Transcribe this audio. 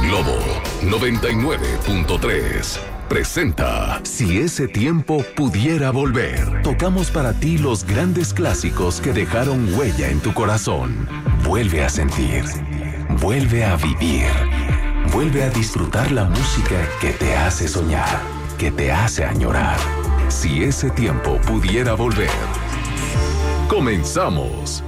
Globo 99.3 presenta Si ese tiempo pudiera volver. Tocamos para ti los grandes clásicos que dejaron huella en tu corazón. Vuelve a sentir, vuelve a vivir, vuelve a disfrutar la música que te hace soñar, que te hace añorar. Si ese tiempo pudiera volver. Comenzamos.